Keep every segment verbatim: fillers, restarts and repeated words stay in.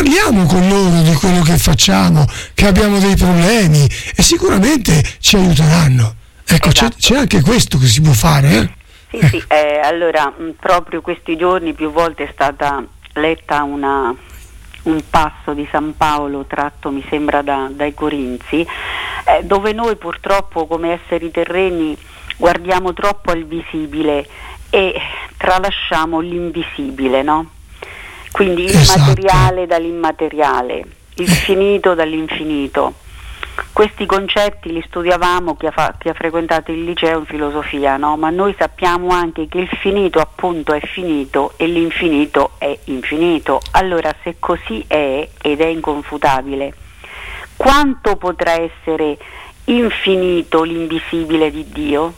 parliamo con loro di quello che facciamo, che abbiamo dei problemi, e sicuramente ci aiuteranno. Ecco, esatto. c'è, c'è anche questo che si può fare, eh? Sì, eh. sì, eh, allora mh, proprio questi giorni più volte è stata letta una, un passo di San Paolo tratto, mi sembra, da, dai Corinzi, eh, dove noi purtroppo come esseri terreni guardiamo troppo al visibile e tralasciamo l'invisibile, no? Quindi il esatto. materiale dall'immateriale, il finito dall'infinito. Questi concetti li studiavamo chi ha, fa- chi ha frequentato il liceo in filosofia, no? Ma noi sappiamo anche che il finito appunto è finito e l'infinito è infinito. Allora, se così è ed è inconfutabile, quanto potrà essere infinito l'invisibile di Dio?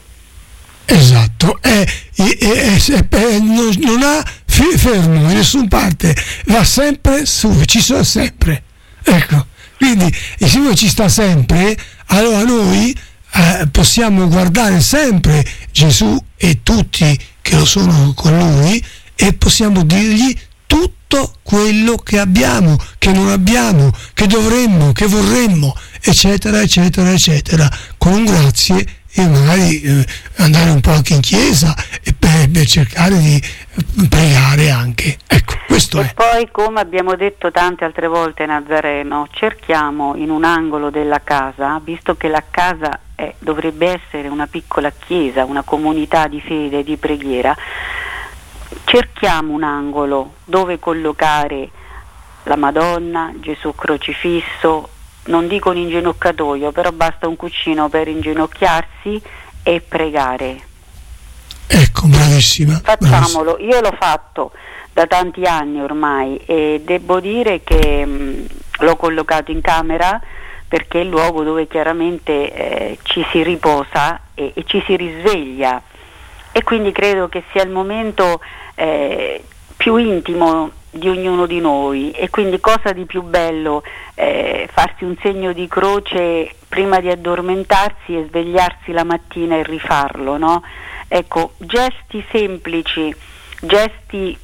Esatto, è, è, è, è, è, non, non ha f- fermo in nessuna parte, va sempre su, ci sono sempre, ecco. Quindi il Signore ci sta sempre, allora noi eh, possiamo guardare sempre Gesù e tutti che lo sono con Lui, e possiamo dirgli tutto quello che abbiamo, che non abbiamo, che dovremmo, che vorremmo, eccetera, eccetera, eccetera, con un grazie, e magari eh, andare un po' anche in chiesa e per, per cercare di pregare anche. Ecco, questo e è. Poi, come abbiamo detto tante altre volte, Nazareno, cerchiamo in un angolo della casa, visto che la casa è, dovrebbe essere una piccola chiesa, una comunità di fede e di preghiera, cerchiamo un angolo dove collocare la Madonna, Gesù crocifisso. Non dico un inginocchiatoio, però basta un cuscino per inginocchiarsi e pregare. Ecco, bravissima. Facciamolo, bravissima. Io l'ho fatto da tanti anni ormai e devo dire che mh, l'ho collocato in camera, perché è il luogo dove chiaramente eh, ci si riposa e, e ci si risveglia, e quindi credo che sia il momento eh, più intimo di ognuno di noi, e quindi cosa di più bello eh, farsi un segno di croce prima di addormentarsi e svegliarsi la mattina e rifarlo, no? Ecco, gesti semplici, gesti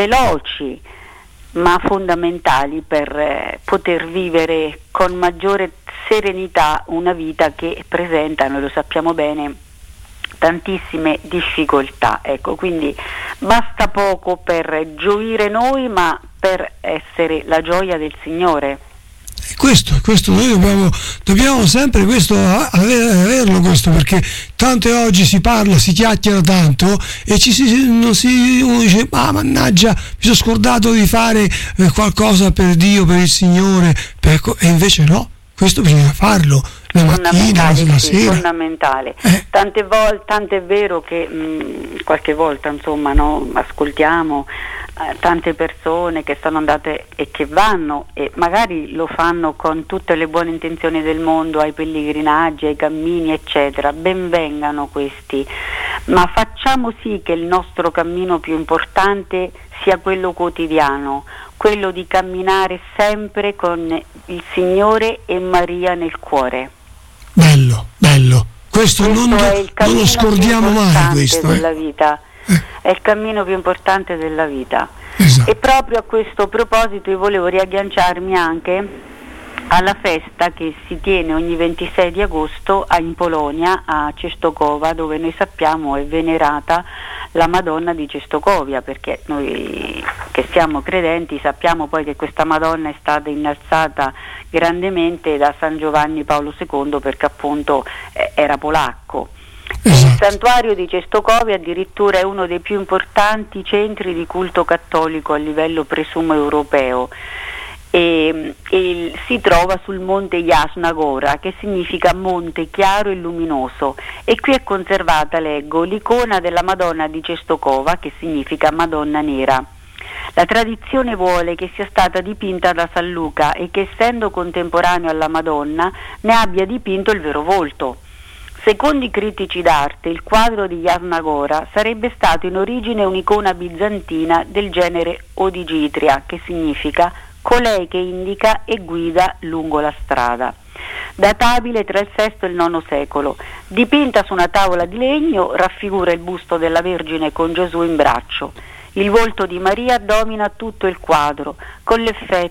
veloci ma fondamentali per eh, poter vivere con maggiore serenità una vita che presenta, noi lo sappiamo bene, tantissime difficoltà. Ecco, quindi basta poco per gioire noi, ma per essere la gioia del Signore. Questo, questo noi dobbiamo, dobbiamo sempre questo, averlo questo, perché tante oggi si parla, si chiacchiera tanto e ci si, non si, uno dice ah mannaggia, mi sono scordato di fare eh, qualcosa per Dio, per il Signore, per, e invece no, questo bisogna farlo la mattina, la sì, sera. Fondamentale. Eh. Tante volte, tanto è vero che mh, qualche volta insomma no, ascoltiamo eh, tante persone che sono andate e che vanno e magari lo fanno con tutte le buone intenzioni del mondo, ai pellegrinaggi, ai cammini eccetera, ben vengano questi, ma facciamo sì che il nostro cammino più importante sia quello quotidiano, quello di camminare sempre con il Signore e Maria nel cuore. Bello, bello. Questo, questo non, è il non lo scordiamo mai, questo della eh. vita. Eh. È il cammino più importante della vita. Esatto. E proprio a questo proposito io volevo riagganciarmi anche alla festa che si tiene ogni ventisei di agosto in Polonia, a Czestochowa, dove noi sappiamo è venerata la Madonna di Czestochowa, perché noi che siamo credenti sappiamo poi che questa Madonna è stata innalzata grandemente da San Giovanni Paolo secondo, perché appunto eh, era polacco. Esatto. Il santuario di Czestochowa addirittura è uno dei più importanti centri di culto cattolico a livello presumo europeo. E, e si trova sul monte Jasna Gora, che significa monte chiaro e luminoso, e qui è conservata, leggo, l'icona della Madonna di Czestochowa, che significa Madonna Nera. La tradizione vuole che sia stata dipinta da San Luca e che, essendo contemporaneo alla Madonna, ne abbia dipinto il vero volto. Secondo i critici d'arte, il quadro di Jasna Gora sarebbe stato in origine un'icona bizantina del genere odigitria, che significa colei che indica e guida lungo la strada, databile tra il sesto e il nono secolo. Dipinta su una tavola di legno, raffigura il busto della Vergine con Gesù in braccio. Il volto di Maria domina tutto il quadro, con l'effetto